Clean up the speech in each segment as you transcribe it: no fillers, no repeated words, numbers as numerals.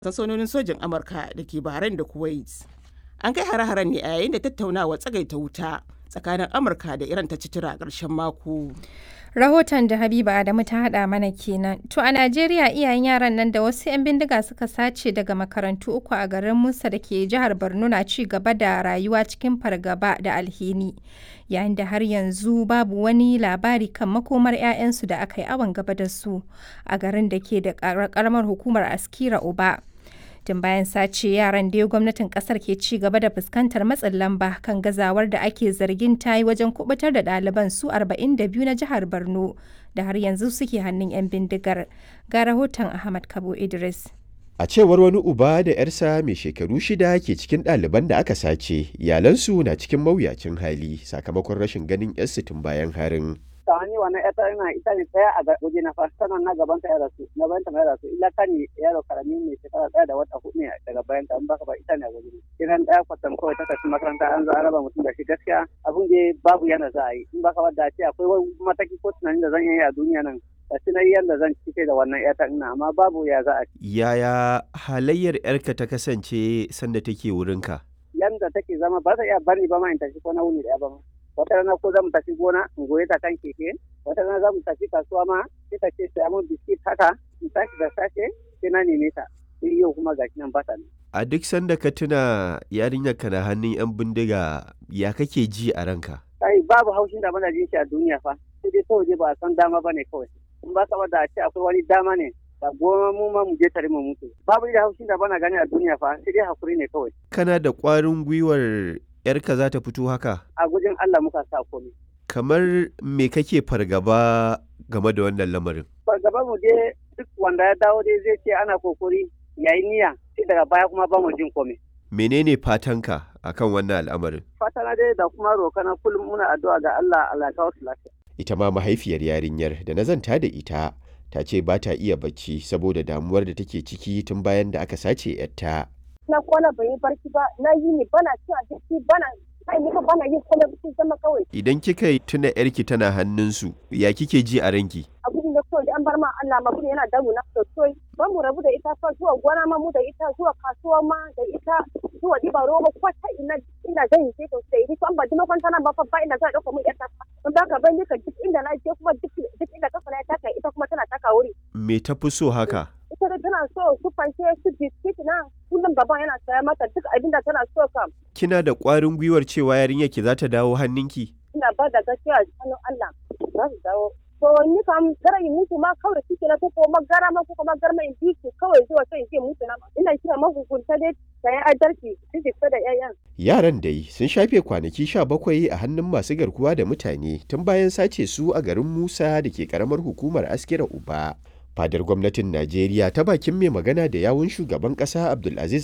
sansanonin sojin Amurka da ke Bahrain da Kuwait. An kai hare-haren ne a yayin da tattaunawa tsagaita wuta tsakanin Amurka da Iran ta ci tura a ƙarshen mako. Rahoton da Habiba Adamu ta haɗa mana kenan. To a Najeriya iyayen yaran nan da wasu 'yan bindiga suka sace daga makarantu uku a garin Musa da ke jihar Borno na ci gaba da rayuwa cikin fargaba da alhini. Yayin da har yanzu babu wani labari kan makomar 'ya'yansu da aka yi awon gaba da su a garin da ke da ƙaramar hukumar Askira Uba. Tun bayan sace yaran dai gwamnatin kasar ke ci gaba da fuskantar matsin lamba kan gazawar da ake zargin ta yi wajen kubutar da ɗaliban su 42 na jihar Borno da har yanzu suke hannun 'yan bindigar. Ga rahoton Ahmad Kabo Idris. A cewar wani uba da 'yarsa mai shekaru 6 ke cikin ɗaliban da aka sace, iyalansu na cikin mawuyacin hali sakamakon rashin ganin 'yarsu tun bayan harin. Tawani wannan ita ne tsaya a waje na fa sanan na gaban ta ya rasu na bayan ta mai rasu illa kan yaro karami ne shekara tsaya da wata hudu ne daga bayan ta in baka ba ita ne a waje ne kiran daya kwatam kawai ta tafi makaranta an zo an raba mutum da shi gaskiya abun da babu yana za a yi in baka ba da ce akwai wani mataki ko tunanin da zan yi a duniya nan da tunayi yadda zan cike da wannan yata ina amma babu ya za a ci. Yaya halayyar 'yarka ta kasance sanda take wurinka? Yanda take zama ba ta iya bari ba ma in tafi ko na wuni daya ba ma. Wata rana ko za mu tafi gona in goye ta kan keke, wata rana za mu tafi kasuwa ma sai ta ce sai mun biskit haka in tashi da safe sai na neme ta sai yau kuma gashi nan ba ta ne. A duk sanda ka tuna yarinyar ka na hannun 'yan bindiga ya kake ji a ranka? Kai babu haushin da bana jin shi a duniya fa sai dai kawai ba a san dama ba ne kawai in ba ka da a ce akwai wani dama ne da goma mu ma mu je tare mu mutu babu da haushin da bana gani a duniya fa sai dai hakuri ne kawai. Kana da ƙwarin gwiwar 'yarka za ta fito haka? A gujin Allah muka sa komai. Kamar me kake fargaba game da wannan lamarin? Fargaba mu je duk wanda ya dawo dai zai ce ana kokari yayi niyya sai daga baya kuma ba mu jin komai. Menene fatanka akan wannan al'amarin? Fatana dai da kuma rokana kullum muna addu'a ga Allah ya kawo su lafiya. Ita ma mahaifiyar yarinyar da na zanta da ita ta ce ba ta iya bacci saboda damuwar da take ciki tun bayan da aka sace 'yarta. Na kwana bai yi barci ba, na yi ne bana cin abinci bana bana yin komai cikin zama kawai. Idan kika tuna 'yarki tana hannunsu, ya kike ji a ranki? Abin da kawai an bar ma Allah ma yana damu na sosai. Ba mu rabu da ita fa zuwa gona ma mu da ita zuwa kasuwa ma da ita zuwa diba roba ko ta ina zan yi to sai ni an ba dima kwanta nan ba fa ba ina za a dauka mun yarta. Don haka ban nika duk inda na je kuma duk inda kafa na taka ita kuma tana taka wuri. Me ta fi so haka? Ita da tana so su fanke su biskit na kullum baban yana saya mata duk abin da tana so kam. Kina da ƙwarin gwiwar cewa yarinyar ki za ta dawo hannunki? Ina ba da gaskiya a hannun Allah za su dawo. To ni kam gara in mutu ma kawai kike na ko magara ma ko magarma in biki kawai zuwa sai in ce mutu na. Ina kira mahukunta dai da ya adalci su da yayan. Yaran dai sun shafe kwanaki 17 a hannun masu garkuwa da mutane tun bayan sace su a garin Musa da ke karamar hukumar Askira Uba. Fadar gwamnatin Najeriya ta bakin mai magana da yawun shugaban ƙasa Abdulaziz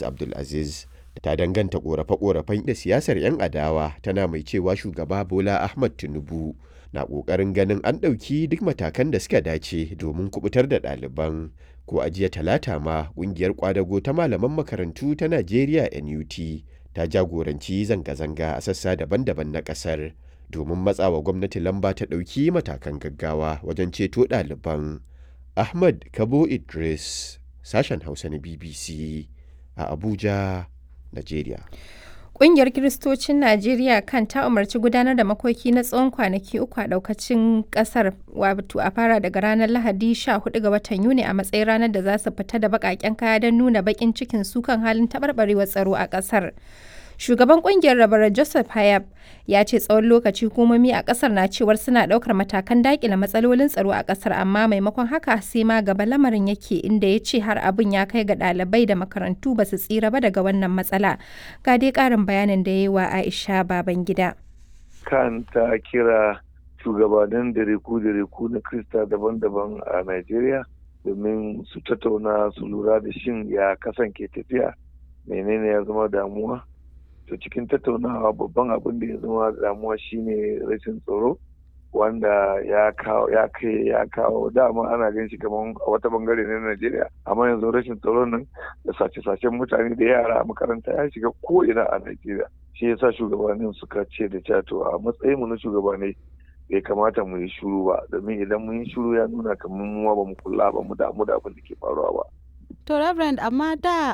ta danganta ƙorafe-ƙorafen da siyasar 'yan adawa tana mai cewa shugaba Bola Ahmad Tinubu na ƙoƙarin ganin an ɗauki duk matakan da suka dace domin kubutar da ɗaliban. Ko a jiya Talata ma ƙungiyar ƙwadago ta malaman makarantu ta Najeriya NUT ta jagoranci zanga-zanga a sassa daban-daban na ƙasar domin matsawa gwamnati lamba ta ɗauki matakan gaggawa wajen ceto ɗaliban. Ahmad Kabo Idris, sashen Hausa na BBC a Abuja, Najeriya. Ƙungiyar Kiristocin Najeriya kan ta umarci gudanar da makoki na tsawon kwanaki 3 a ɗaukacin ƙasar wato a fara daga ranar Lahadi 14 ga watan Yuni a matsayin ranar da za su fita da baƙaƙen kaya don nuna baƙin cikin su kan halin taɓarɓarewar tsaro a ƙasar. Shugaban kungiyar Rabaran Joseph Hayab ya ce tsawon lokaci hukumomi a kasar na cewar suna daukar matakan dakile matsalolin tsaro a kasar amma maimakon haka sai ma gaba lamarin yake inda ya ce har abin ya kai ga ɗalibai da makarantu ba su tsira ba daga wannan matsala. Ga dai ƙarin bayanin da ya yi wa Aisha Babangida. Kan ta kira shugabannin dariku na Krista daban-daban a Najeriya domin su tattauna su lura da shin ya kasance tafiya menene ya zama damuwa. To cikin tattaunawa babban abin da ya zama damuwa shine rashin tsaro wanda ya kawo dama ana gan shi kamar a wata bangare na Najeriya amma yanzu rashin tsaro nan da sace-sacen mutane da yara a makaranta ya shiga ko ina a Najeriya. Shi yasa shugabannin suka ce da cato a matsayin mu na shugabanni bai kamata mu yi shuru ba domin idan mun yi shuru ya nuna kamar mu ba mu kula ba mu damu da abin da ke faruwa ba. To Reverend, amma da